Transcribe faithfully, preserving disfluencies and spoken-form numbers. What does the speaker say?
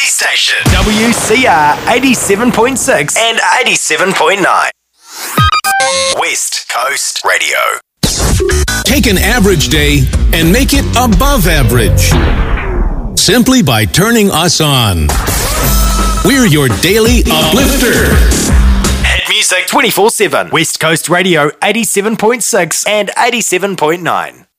Community Station. W C R eighty-seven point six And eighty-seven point nine. West Coast Radio. Take an average day and make it above average. Simply by turning us on. We're your daily uplifter. Hit music twenty-four seven. West Coast Radio eighty-seven point six and eighty-seven point nine.